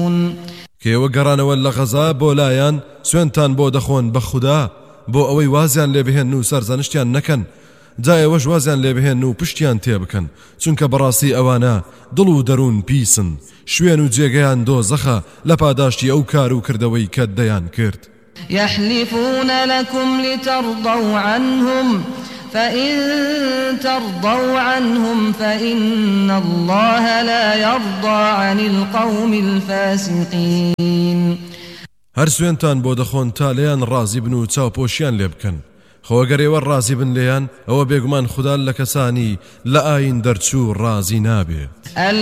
کێوە گەڕانەوە لە غەزا بۆ لایەن سوێنتان بۆ دەخۆن بە خودا بۆ ئەوەی وازیان لێ بهێن و سەرزانشتیان نەکەن جا ئێوەش وازیان لێ بهێن و پشتیان تێ بکەن چونکە بەڕاستی ئەوانە دڵ و دەروون پیسن شوێن و جێگەیان دۆزەخە لە پاداشتی ئەو کار و کردەوەی کە دەیان کرد. يحلفون لكم لترضوا عنهم فإن ترضوا عنهم فإن الله لا يرضى عن القوم الفاسقين. هەر سوێنتان بۆ دەخۆن تا لێیان ڕازی بن و چاوپۆشیان لێ بکەن خۆگەرێوە ڕازی بن لێیان ئەوە بێگومان خوددا لە کەسانی لە ئاین دەرچوو ڕازی نابێت.